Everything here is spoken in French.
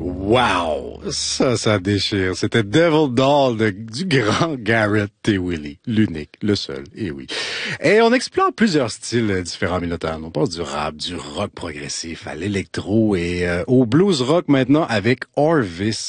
Wow! Ça déchire. C'était Devil Doll du grand Garrett T. Willie. L'unique, le seul, et oui. Et on explore plusieurs styles différents mélodiques. On passe du rap, du rock progressif à l'électro et au blues rock maintenant avec Orvis.